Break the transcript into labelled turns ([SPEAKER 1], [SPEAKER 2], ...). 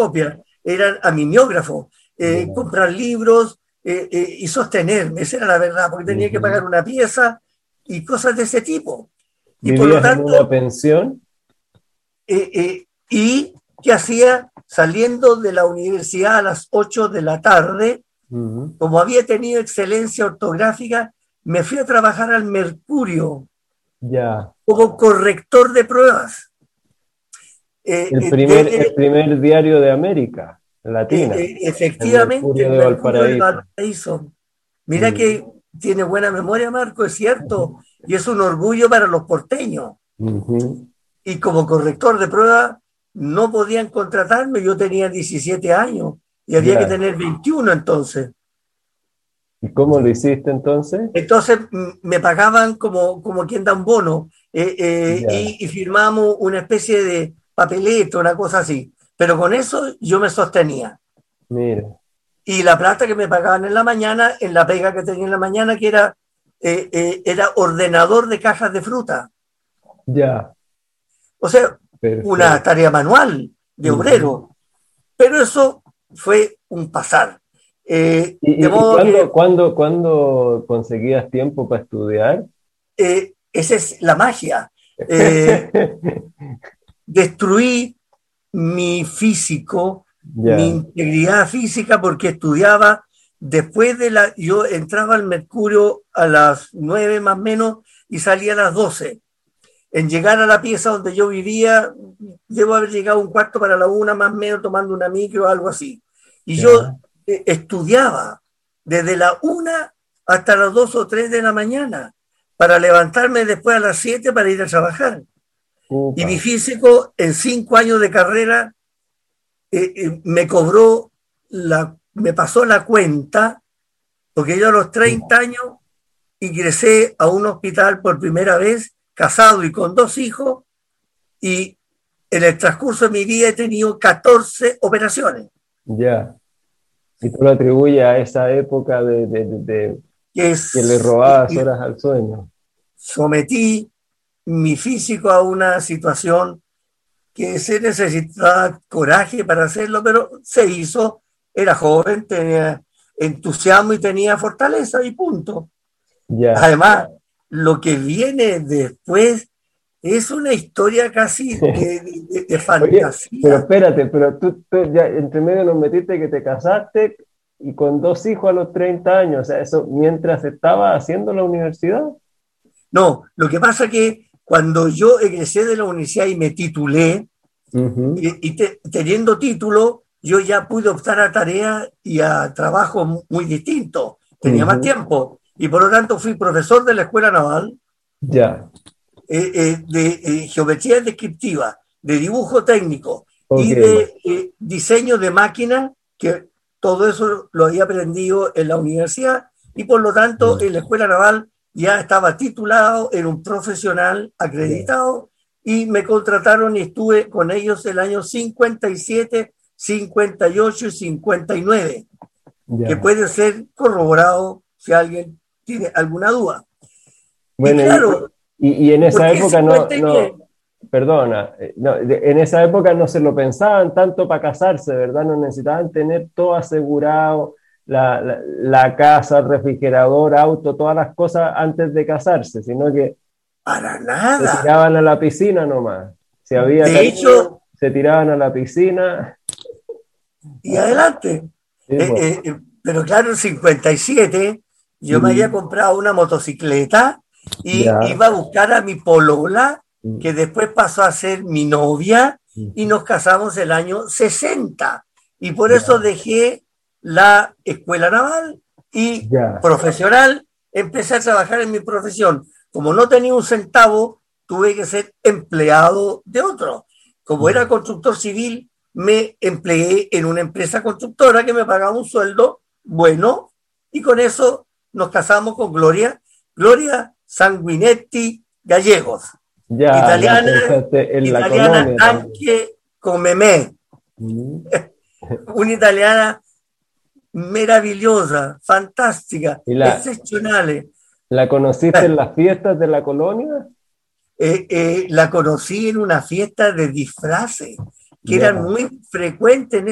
[SPEAKER 1] fotocopias, era a mimeógrafo, comprar libros y sostenerme, esa era la verdad, porque tenía que pagar una pieza y cosas de ese tipo. Y por lo
[SPEAKER 2] ¿Vivías en
[SPEAKER 1] tanto,
[SPEAKER 2] una pensión?
[SPEAKER 1] ¿y qué hacía? Saliendo de la universidad a las 8 de la tarde, como había tenido excelencia ortográfica, me fui a trabajar al Mercurio
[SPEAKER 2] Ya.
[SPEAKER 1] como corrector de pruebas.
[SPEAKER 2] El primer diario de América Latina, el
[SPEAKER 1] Efectivamente,
[SPEAKER 2] Mercurio
[SPEAKER 1] el
[SPEAKER 2] de
[SPEAKER 1] Mercurio de
[SPEAKER 2] Valparaíso.
[SPEAKER 1] Valparaíso. Mira
[SPEAKER 2] Mm.
[SPEAKER 1] que tiene buena memoria, Marco, es cierto, y es un orgullo para los porteños.
[SPEAKER 2] Ujú.
[SPEAKER 1] Y como corrector de pruebas no podían contratarme, yo tenía 17 años y había que
[SPEAKER 2] Ya.
[SPEAKER 1] tener 21 entonces.
[SPEAKER 2] ¿Y cómo lo hiciste entonces?
[SPEAKER 1] Entonces me pagaban como quien da un bono
[SPEAKER 2] Ya.
[SPEAKER 1] y firmamos una especie de papeleto, una cosa así. Pero con eso yo me sostenía.
[SPEAKER 2] Mira.
[SPEAKER 1] Y la plata que me pagaban en la mañana, en la pega que tenía en la mañana, que era ordenador de cajas de fruta.
[SPEAKER 2] Ya.
[SPEAKER 1] O sea, una
[SPEAKER 2] Perfecto.
[SPEAKER 1] tarea manual de
[SPEAKER 2] Ujú.
[SPEAKER 1] obrero. Pero eso fue un pasar. De
[SPEAKER 2] ¿Y
[SPEAKER 1] modo
[SPEAKER 2] cuándo,
[SPEAKER 1] que
[SPEAKER 2] cuándo conseguías tiempo para estudiar?
[SPEAKER 1] esa es la magia. Eh, Destruí mi físico, mi
[SPEAKER 2] Ya.
[SPEAKER 1] integridad física, porque estudiaba después de la. Yo entraba al Mercurio a las 9 más o menos y salía a las 12. En llegar a la pieza donde yo vivía, debo haber llegado un cuarto para la 1 más o menos, tomando una micro o algo así. Y yo
[SPEAKER 2] Ya.
[SPEAKER 1] estudiaba desde la 1 hasta las 2 o 3 de la mañana para levantarme después a las 7 para ir a trabajar. Y mi
[SPEAKER 2] Upa.
[SPEAKER 1] físico, en 5 años de carrera, me pasó la cuenta, porque yo a los 30 años ingresé a un hospital por primera vez, casado y con 2 hijos, y en el transcurso de mi vida he tenido 14 operaciones,
[SPEAKER 2] Ya. Y tú lo atribuyes a esa época
[SPEAKER 1] que
[SPEAKER 2] que le
[SPEAKER 1] es,
[SPEAKER 2] robabas horas al sueño.
[SPEAKER 1] sometí mi físico a una situación que se necesitaba coraje para hacerlo, pero se hizo, era joven, tenía entusiasmo y tenía fortaleza y punto.
[SPEAKER 2] Ya.
[SPEAKER 1] Además, lo que viene después es una historia casi de
[SPEAKER 2] Oye, pero
[SPEAKER 1] fantasía.
[SPEAKER 2] espérate, pero tú ya entre medio nos metiste que te casaste y con 2 hijos a los 30 años, o sea, eso mientras estaba haciendo la universidad.
[SPEAKER 1] No, lo que pasa es que cuando yo egresé de la universidad y me titulé,
[SPEAKER 2] Ujú.
[SPEAKER 1] teniendo título, yo ya pude optar a tareas y a trabajos muy distintos. Tenía más
[SPEAKER 2] Ujú.
[SPEAKER 1] tiempo y por lo tanto fui profesor de la Escuela Naval
[SPEAKER 2] Ya,
[SPEAKER 1] de geometría descriptiva, de dibujo técnico
[SPEAKER 2] ok,
[SPEAKER 1] y de diseño de máquinas, que todo eso lo había aprendido en la universidad y por lo tanto
[SPEAKER 2] ya,
[SPEAKER 1] en la Escuela Naval ya estaba titulado, era un profesional
[SPEAKER 2] ya,
[SPEAKER 1] acreditado y me contrataron y estuve con ellos el año 57, 58 y 59, que
[SPEAKER 2] ya.
[SPEAKER 1] puede ser corroborado si alguien tiene alguna duda. Y
[SPEAKER 2] Bueno,
[SPEAKER 1] claro,
[SPEAKER 2] y en
[SPEAKER 1] ¿por
[SPEAKER 2] esa
[SPEAKER 1] qué
[SPEAKER 2] época no,
[SPEAKER 1] 59?
[SPEAKER 2] no, perdona, no, en esa época no se lo pensaban tanto para casarse, ¿verdad? No necesitaban tener todo asegurado, la casa, el refrigerador, auto, todas las cosas antes de casarse, sino que
[SPEAKER 1] Para
[SPEAKER 2] se
[SPEAKER 1] nada.
[SPEAKER 2] tiraban a la piscina nomás. Si había
[SPEAKER 1] De hecho,
[SPEAKER 2] cariño, se tiraban a la piscina.
[SPEAKER 1] y adelante.
[SPEAKER 2] Sí, pues.
[SPEAKER 1] Pero claro, en 57 yo me había
[SPEAKER 2] Mm,
[SPEAKER 1] comprado una motocicleta y
[SPEAKER 2] ya.
[SPEAKER 1] iba a buscar a mi polola,
[SPEAKER 2] Mm,
[SPEAKER 1] que después pasó a ser mi novia, y
[SPEAKER 2] mm,
[SPEAKER 1] nos casamos el año 60. Y por eso
[SPEAKER 2] ya,
[SPEAKER 1] dejé la escuela naval y
[SPEAKER 2] ya.
[SPEAKER 1] profesional, empecé a trabajar en mi profesión. Como no tenía un centavo, tuve que ser empleado de otro. Como era
[SPEAKER 2] Mm.
[SPEAKER 1] constructor civil, me empleé en una empresa constructora que me pagaba un sueldo bueno y con eso nos casamos con Gloria Sanguinetti Gallegos,
[SPEAKER 2] Ya, ya
[SPEAKER 1] italiana,
[SPEAKER 2] pensaste en la
[SPEAKER 1] italiana
[SPEAKER 2] colonia también.
[SPEAKER 1] anche come me,
[SPEAKER 2] Mm.
[SPEAKER 1] una italiana meravigliosa, fantastica,
[SPEAKER 2] ¿Y
[SPEAKER 1] excepcional.
[SPEAKER 2] la conociste en las fiestas de la colonia?
[SPEAKER 1] La conocí en una fiesta de disfraces que eran
[SPEAKER 2] Ya.
[SPEAKER 1] muy frecuentes en